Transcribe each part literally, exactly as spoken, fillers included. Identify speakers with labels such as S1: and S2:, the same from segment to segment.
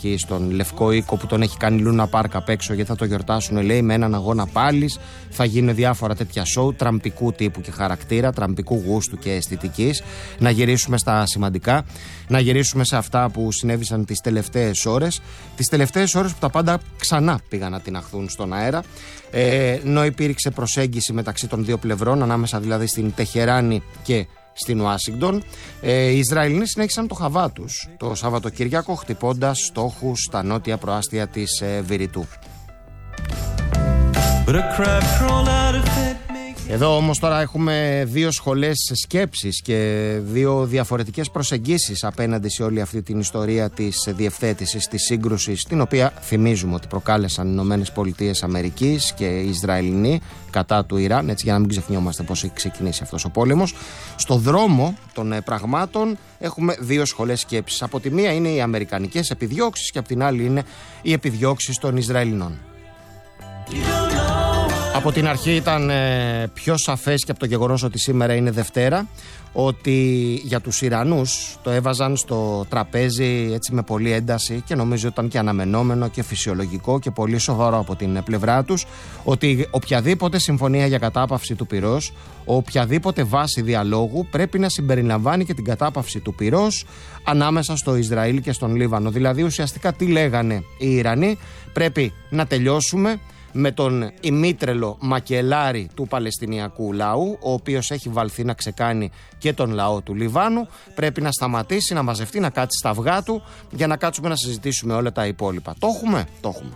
S1: εκεί στον Λευκό Οίκο που τον έχει κάνει Λούνα Πάρκ απ' έξω, γιατί θα το γιορτάσουν, λέει, με έναν αγώνα πάλης. Θα γίνουν διάφορα τέτοια σοου τραμπικού τύπου και χαρακτήρα, τραμπικού γούστου και αισθητικής. Να γυρίσουμε στα σημαντικά, να γυρίσουμε σε αυτά που συνέβησαν τις τελευταίες ώρες. Τις τελευταίες ώρες που τα πάντα ξανά πήγαν να τιναχθούν στον αέρα. Ε, ενώ υπήρξε προσέγγιση μεταξύ των δύο πλευρών, ανάμεσα δηλαδή στην Τεχεράνη και στην Ουάσιγκτον, ε, οι Ισραηλινοί συνέχισαν το χαβά τους το Σαββατοκύριακο, χτυπώντας στόχους στα νότια προάστια της ε, Βηρητού. Εδώ όμως τώρα έχουμε δύο σχολές σκέψης και δύο διαφορετικές προσεγγίσεις απέναντι σε όλη αυτή την ιστορία της διευθέτησης, της σύγκρουσης, την οποία θυμίζουμε ότι προκάλεσαν οι Ηνωμένες Πολιτείες Αμερικής και οι Ισραηλινοί κατά του Ιράν, έτσι, για να μην ξεχνιόμαστε πώς έχει ξεκινήσει αυτός ο πόλεμος. Στο δρόμο των πραγμάτων έχουμε δύο σχολές σκέψης. Από τη μία είναι οι αμερικανικές επιδιώξεις και από την άλλη είναι οι επιδιώξεις των Ισραηλινών. Από την αρχή ήταν ε, πιο σαφές και από το γεγονός ότι σήμερα είναι Δευτέρα, ότι για τους Ιρανούς το έβαζαν στο τραπέζι έτσι με πολλή ένταση και νομίζω ήταν και αναμενόμενο και φυσιολογικό και πολύ σοβαρό από την πλευρά τους, ότι οποιαδήποτε συμφωνία για κατάπαυση του πυρός, οποιαδήποτε βάση διαλόγου πρέπει να συμπεριλαμβάνει και την κατάπαυση του πυρός ανάμεσα στο Ισραήλ και στον Λίβανο. Δηλαδή ουσιαστικά τι λέγανε οι Ιρανοί? Πρέπει να τελειώσουμε με τον ημίτρελο μακελάρι του Παλαιστινιακού λαού, ο οποίος έχει βαλθεί να ξεκάνει και τον λαό του Λιβάνου. Πρέπει να σταματήσει, να μαζευτεί, να κάτσει στα αυγά του για να κάτσουμε να συζητήσουμε όλα τα υπόλοιπα. Το έχουμε, το έχουμε.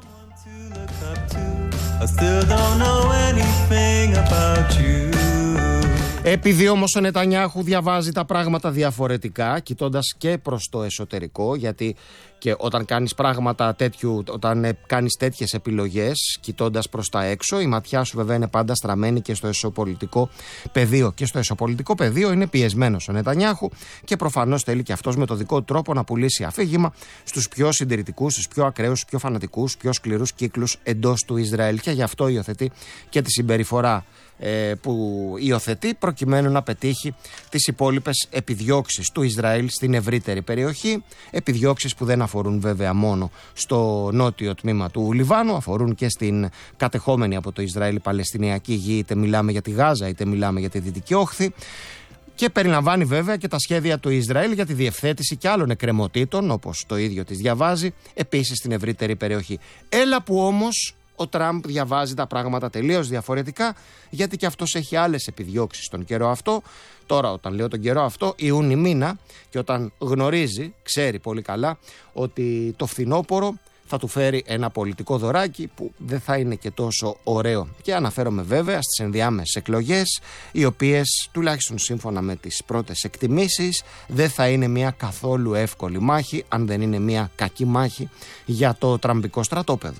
S1: Επειδή όμως ο Νετανιάχου διαβάζει τα πράγματα διαφορετικά, κοιτώντας και προς το εσωτερικό, γιατί και όταν κάνεις πράγματα τέτοιου, όταν κάνεις τέτοιες επιλογές, κοιτώντας προς τα έξω, η ματιά σου βέβαια είναι πάντα στραμμένη και στο εσωπολιτικό πεδίο. Και στο εσωπολιτικό πεδίο είναι πιεσμένος ο Νετανιάχου και προφανώς θέλει και αυτός με το δικό του τρόπο να πουλήσει αφήγημα στους πιο συντηρητικούς, στους πιο ακραίους, στους πιο φανατικούς, πιο σκληρούς κύκλους εντός του Ισραήλ. Και γι' αυτό υιοθετεί και τη συμπεριφορά που υιοθετεί προκειμένου να πετύχει τις υπόλοιπες επιδιώξεις του Ισραήλ στην ευρύτερη περιοχή, επιδιώξεις που δεν αφορούν βέβαια μόνο στο νότιο τμήμα του Λιβάνου, αφορούν και στην κατεχόμενη από το Ισραήλ Παλαιστινιακή γη, είτε μιλάμε για τη Γάζα είτε μιλάμε για τη Δυτική Όχθη, και περιλαμβάνει βέβαια και τα σχέδια του Ισραήλ για τη διευθέτηση και άλλων εκκρεμωτήτων, όπως το ίδιο της διαβάζει, επίσης στην ευρύτερη περιοχή. Έλα που όμως ο Τραμπ διαβάζει τα πράγματα τελείως διαφορετικά, γιατί και αυτός έχει άλλες επιδιώξεις τον καιρό αυτό. Τώρα, όταν λέω τον καιρό αυτό, Ιούνι μήνα, και όταν γνωρίζει, ξέρει πολύ καλά, ότι το φθινόπωρο θα του φέρει ένα πολιτικό δωράκι που δεν θα είναι και τόσο ωραίο. Και αναφέρομαι βέβαια στις ενδιάμεσες εκλογές, οι οποίες, τουλάχιστον σύμφωνα με τις πρώτες εκτιμήσεις, δεν θα είναι μια καθόλου εύκολη μάχη, αν δεν είναι μια κακή μάχη για το τραμπικό στρατόπεδο.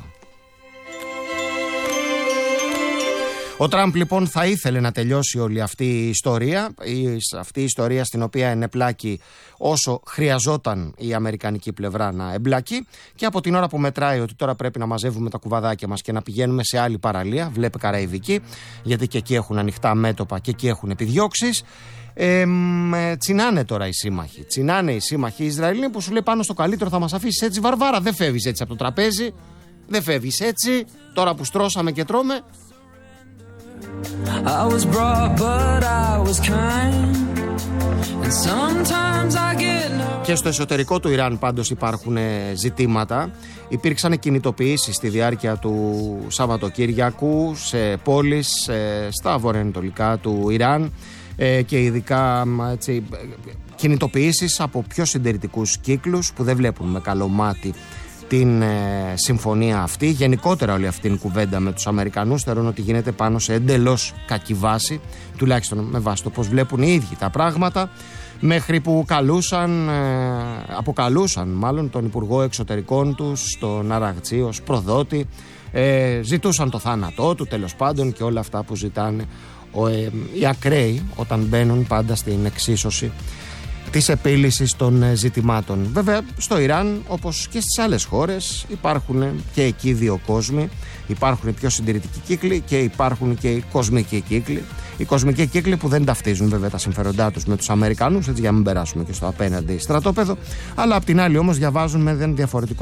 S1: Ο Τραμπ λοιπόν θα ήθελε να τελειώσει όλη αυτή η ιστορία, αυτή η ιστορία στην οποία ενεπλάκει όσο χρειαζόταν η αμερικανική πλευρά να εμπλακεί, και από την ώρα που μετράει ότι τώρα πρέπει να μαζεύουμε τα κουβαδάκια μας και να πηγαίνουμε σε άλλη παραλία, βλέπε Καραϊβική, γιατί και εκεί έχουν ανοιχτά μέτωπα και εκεί έχουν επιδιώξεις, Ε, τσινάνε τώρα οι σύμμαχοι. Τσινάνε οι σύμμαχοι οι Ισραηλοί που σου λέει πάνω στο καλύτερο θα μας αφήσεις έτσι βαρβάρα. Δεν φεύγεις έτσι από το τραπέζι, δεν φεύγεις έτσι, τώρα που στρώσαμε και τρώμε. I was brought, but I was kind. And sometimes I get... Και στο εσωτερικό του Ιράν πάντως υπάρχουν ζητήματα. Υπήρξαν κινητοποιήσεις στη διάρκεια του Σαββατοκύριακου σε πόλεις στα βορειοανατολικά του Ιράν, και ειδικά έτσι, κινητοποιήσεις από πιο συντηρητικούς κύκλους που δεν βλέπουν με καλό μάτι την ε, συμφωνία αυτή. Γενικότερα όλη αυτή την κουβέντα με τους Αμερικανούς θεωρούν ότι γίνεται πάνω σε εντελώς κακή βάση, τουλάχιστον με βάση το πώς βλέπουν οι ίδιοι τα πράγματα, μέχρι που καλούσαν, ε, αποκαλούσαν μάλλον τον Υπουργό Εξωτερικών τους, τον Αραγτσί, ως προδότη, ε, ζητούσαν το θάνατό του τέλος πάντων και όλα αυτά που ζητάνε ο, ε, οι ακραίοι όταν μπαίνουν πάντα στην εξίσωση της επίλυσης των ζητημάτων. Βέβαια στο Ιράν, όπως και στις άλλες χώρες, υπάρχουν και εκεί δύο κόσμοι. Υπάρχουν οι πιο συντηρητικοί κύκλοι και υπάρχουν και οι κοσμικοί κύκλοι. Οι κοσμικοί κύκλοι που δεν ταυτίζουν βέβαια τα συμφέροντά τους με τους Αμερικανούς, έτσι για να μην περάσουμε και στο απέναντι στρατόπεδο, αλλά απ' την άλλη όμως διαβάζουν με ένα διαφορετικό